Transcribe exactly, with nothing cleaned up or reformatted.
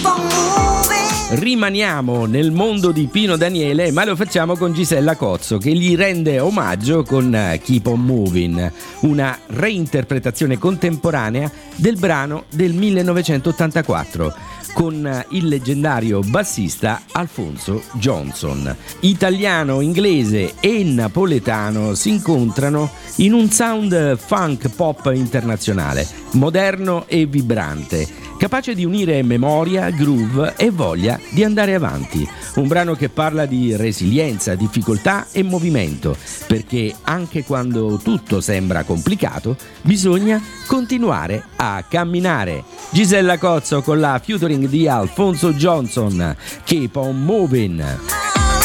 Rimaniamo nel mondo di Pino Daniele, ma lo facciamo con Gisella Cozzo, che gli rende omaggio con Keep on Moving, una reinterpretazione contemporanea del brano del millenovecentottantaquattro con il leggendario bassista Alphonso Johnson. Italiano, inglese e napoletano si incontrano in un sound funk pop internazionale, moderno e vibrante, capace di unire memoria, groove e voglia di andare avanti. Un brano che parla di resilienza, difficoltà e movimento, perché anche quando tutto sembra complicato, bisogna continuare a camminare. Gisella Cozzo con la featuring di Alphonso Johnson, Keep on Moving.